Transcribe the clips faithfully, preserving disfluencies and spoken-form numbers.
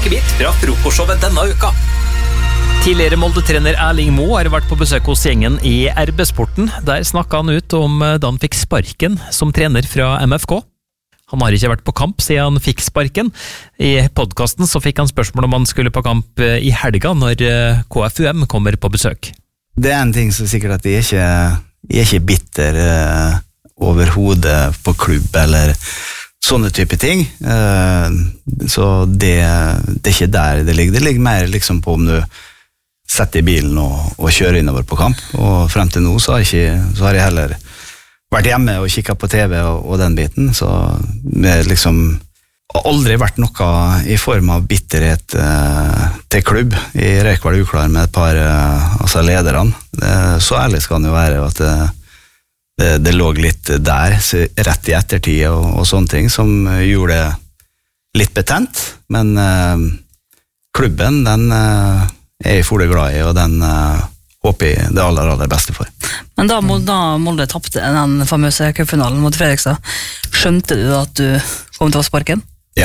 siste bit fra frokostshowet denne uka. Tidligere Molde-trener Erling Moe har vært på besøk hos gjengen i R B-sporten. Der snakket han ut om da han fikk sparken som trener fra M F K. Han har ikke vært på kamp siden han fikk sparken. I podcasten så fikk han spørsmål om han skulle på kamp i helga når K F U M kommer på besøk. Det er en ting som sikkert at jeg ikke, jeg er ikke bitter uh, over hodet på klubb eller sånne type ting. Uh, så det, det er ikke der det ligger. Det ligger mer liksom på om du setter i bilen og, og kjører innover på kamp. Og frem til nå så har, jeg ikke, så har jeg heller vært hjemme og kikket på T V og, og den biten. Så det liksom aldri vært noe i form av bitterhet eh, til klubb. Jeg røyk vel uklar med et par eh, altså lederne. Det, så ærlig skal han jo være at det, det, det lå litt der, rett i ettertid og, og sånne ting, som gjorde det litt betent. Men eh, klubben, den eh, er jeg fulle glad i, og den eh, håper jeg det aller, aller beste for. Men da, da Molde tappte den famøse cupfinalen mot Fredrikstad, skjønte du at du kom til å sparken? Ja,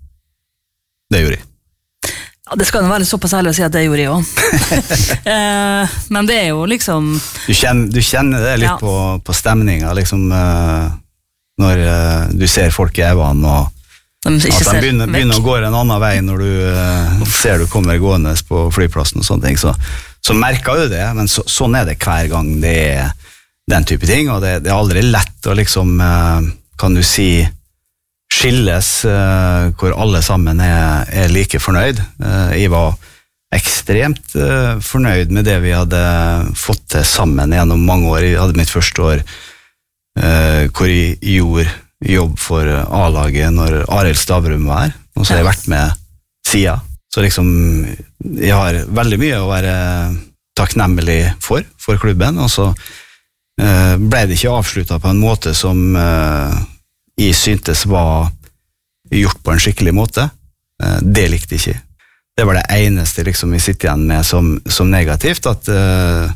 det gjorde jeg. Ja, det skal jo være såpass ærlig å si at det gjorde jeg også. eh, men det er jo liksom... Du kjenner, du kjenner det litt ja. på, på stemningen, liksom, uh, når uh, du ser folk i øynene, og de at de begynner, begynner å gå en annen vei når du uh, ser du kommer gående på flyplassen og sånne ting, så, så merker du det, men så, sånn er det hver gang det er den type ting, og det, det er aldri lett å liksom, uh, kan du si, skilles uh, hvor alle sammen er, er like fornøyd. Uh, jeg var ekstremt uh, fornøyd med det vi hadde fått til sammen gjennom mange år. Jeg hadde mitt første år uh, hvor jeg gjorde jobb for A-laget når Arild Stavrum var her, og så har jeg vært med siden. Så liksom, jeg har veldig mye å være takknemlig for, for klubben, og så uh, ble det ikke avsluttet på en måte som... Uh, jeg syntes var gjort på en skikkelig måte. Det likte jeg ikke. Det var det eneste liksom, jeg sitter igjen med som, som negativt, at uh,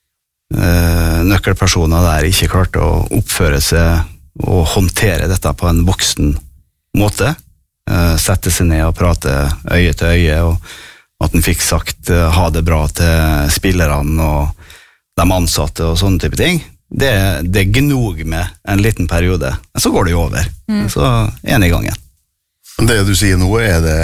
uh, nøkkelpersoner der ikke klarte å oppføre seg og håndtere dette på en voksen måte. Uh, sette seg ned og prate øye til øye, og at den fikk sagt uh, ha det bra til spillerne og de ansatte og sånne type ting. Det, det gnog med en liten periode, men så går det jo over. Mm. Så en i gangen. Det du sier nå er det,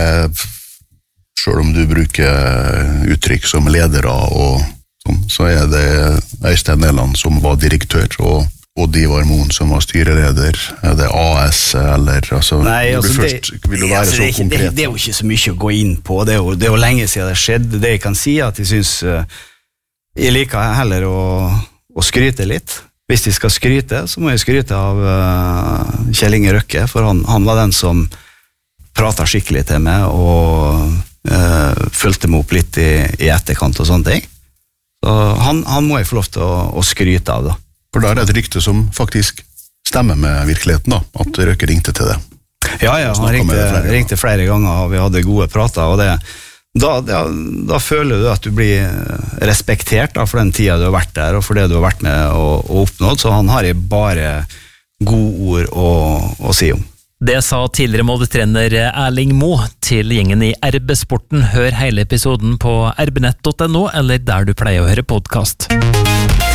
selv om du bruker uttrykk som ledere, og sånn, så er det Øystein Nelland som var direktør, og, og Ivar Moen som var styreleder. Er det A S, eller altså, Nei, altså først, det, vil du være altså, så det, er, konkret? Det, det er jo ikke så mye å gå inn på, det er jo, det er jo lenge siden det skjedde. Det jeg kan si er at jeg synes uh, jeg liker heller å og skryte litt. Hvis de skal skryte, så må jeg skryte av uh, Kjell Inge Røkke, for han, han var den som pratet skikkelig til meg, og uh, fulgte meg opp litt i, i etterkant og sånne ting. Så han, han må jeg få lov til å, å skryte av, da. For da er det et rykte som faktisk stemmer med virkeligheten, da, at Røkke ringte til det. Ja, ja, han ringte flere, ringte flere ganger, og vi hadde gode prater, og det Da, da, da føler du at du blir respektert da, for den tiden du har vært der, og for det du har vært med og, og oppnådd, så han har bare gode ord å, å si om. Det sa tidligere Molde-trener Erling Moe til gjengen i R B-sporten. Hør hele episoden på r b nett punktum no, eller der du pleier å høre podcast.